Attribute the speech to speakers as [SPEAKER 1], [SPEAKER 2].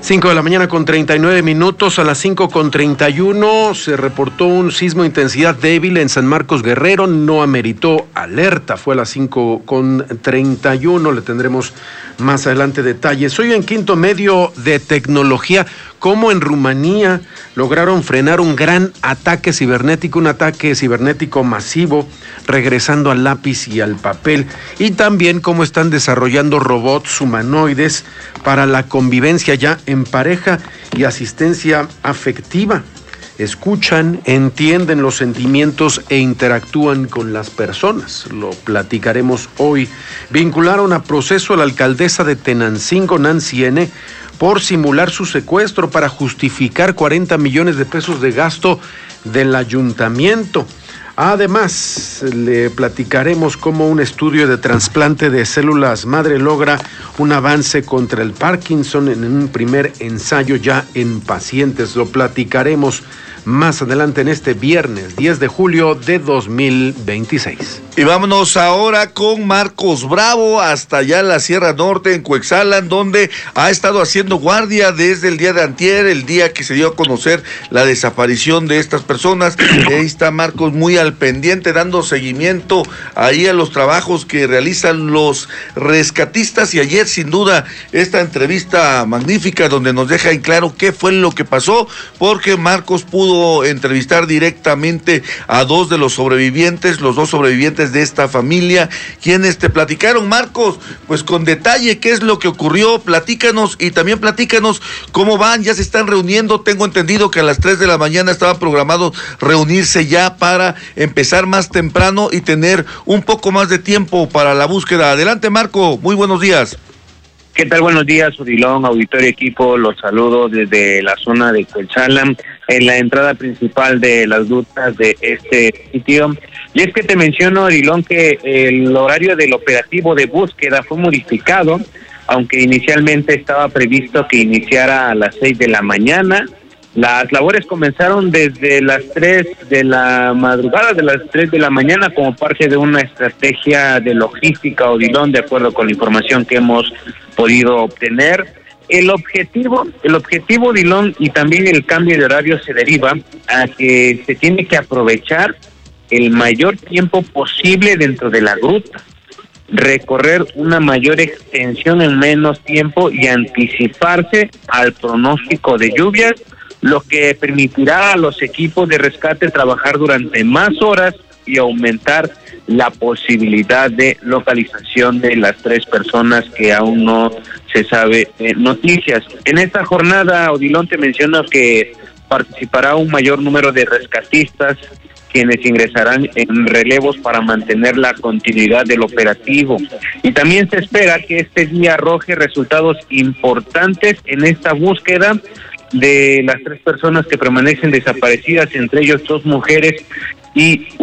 [SPEAKER 1] 5:39 a las 5:31 se reportó un sismo de intensidad débil en San Marcos Guerrero, no ameritó alerta, fue a las 5:31, le tendremos más adelante detalles. Hoy en Quinto Medio de Tecnología, cómo en Rumanía lograron frenar un gran ataque cibernético masivo, regresando al lápiz y al papel, y también cómo están desarrollando robots humanoides para la convivencia ya en pareja y asistencia afectiva. Escuchan, entienden los sentimientos e interactúan con las personas. Lo platicaremos hoy. Vincularon a proceso a la alcaldesa de Tenancingo, Nancy N., por simular su secuestro para justificar 40 millones de pesos de gasto del ayuntamiento. Además, le platicaremos cómo un estudio de trasplante de células madre logra un avance contra el Parkinson en un primer ensayo ya en pacientes. Lo platicaremos más adelante en este viernes 10 de julio de 2026.
[SPEAKER 2] Y vámonos ahora con Marcos Bravo hasta allá en la Sierra Norte, en Cuetzalan, donde ha estado haciendo guardia desde el día de antier, el día que se dio a conocer la desaparición de estas personas. Ahí está Marcos muy al pendiente, dando seguimiento ahí a los trabajos que realizan los rescatistas, y ayer sin duda esta entrevista magnífica donde nos deja en claro qué fue lo que pasó, porque Marcos pudo entrevistar directamente a dos de los sobrevivientes, de esta familia, quienes te platicaron, Marcos, pues con detalle qué es lo que ocurrió. Platícanos, y también platícanos cómo van, ya se están reuniendo. Tengo entendido que a las 3 de la mañana estaban programados reunirse ya para empezar más temprano y tener un poco más de tiempo para la búsqueda. Adelante, Marco, muy buenos días.
[SPEAKER 3] ¿Qué tal? Buenos días, Odilon, auditorio, equipo. Los saludo desde la zona de Cuetzalan, en la entrada principal de las rutas de este sitio. Y es que te menciono, Odilon, que el horario del operativo de búsqueda fue modificado, aunque inicialmente estaba previsto que iniciara a las 6 de la mañana. Las labores comenzaron desde las 3 de la madrugada, de las 3 de la mañana, como parte de una estrategia de logística, Odilon, de acuerdo con la información que hemos podido obtener. El objetivo, Odilon, y también el cambio de horario se deriva a que se tiene que aprovechar el mayor tiempo posible dentro de la gruta, recorrer una mayor extensión en menos tiempo y anticiparse al pronóstico de lluvias, lo que permitirá a los equipos de rescate trabajar durante más horas y aumentar la posibilidad de localización de las 3 personas que aún no se sabe noticias. En esta jornada, Odilon, te menciono que participará un mayor número de rescatistas, quienes ingresarán en relevos para mantener la continuidad del operativo. Y también se espera que este día arroje resultados importantes en esta búsqueda de las 3 personas que permanecen desaparecidas, entre ellos 2 mujeres y